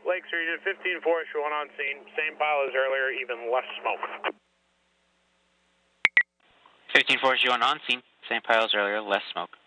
Lakes region, 15-4, showing on scene. Same pile as earlier, even less smoke. 15-4, showing on scene. Same pile as earlier, less smoke.